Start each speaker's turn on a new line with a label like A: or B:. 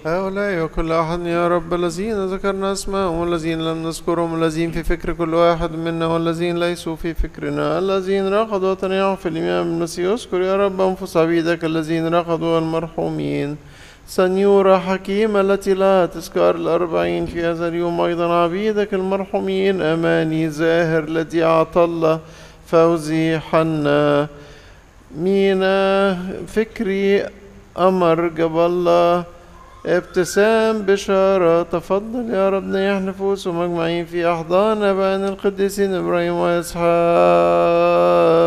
A: هؤلاء وكل أحد يا رب الذين ذكرنا اسمهم والذين لم نذكرهم، الذين في فكر كل واحد منا والذين ليسوا في فكرنا، الذين رقدوا وتنيعوا في الإمام المسيح. اذكر يا رب أنفس عبيدك الذين رقدوا المرحومين. سنيورة حكيمة التي لها تذكار الأربعين في هذا اليوم، أيضا عبيدك المرحومين أماني زاهر الذي عطلة فوزي حنا مينا فكري أمر جبالله ابتسام بشارة. تفضل يا رب نيح نفوسهم مجمعين في أحضان أبائنا القديسين إبراهيم وإسحاق